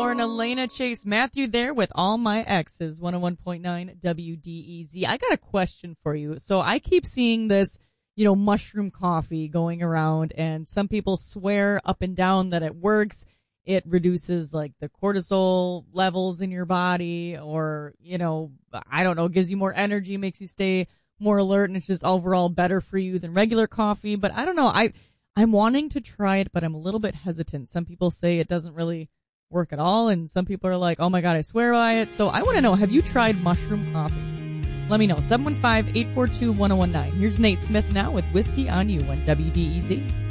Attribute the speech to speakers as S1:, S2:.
S1: Lauren, Elena, Chase, Matthew there with All My Exes, 101.9 WDEZ. I got a question for you. So I keep seeing this, mushroom coffee going around, and some people swear up and down that it works. It reduces like the cortisol levels in your body, or, I don't know, gives you more energy, makes you stay more alert, and it's just overall better for you than regular coffee. But I don't know. I'm wanting to try it, but I'm a little bit hesitant. Some people say it doesn't really work at all, and some people are like, oh my God, I swear by it. So I want to know, have you tried mushroom coffee? Let me know. 715-842-1019. Here's Nate Smith now with Whiskey on You on WDEZ.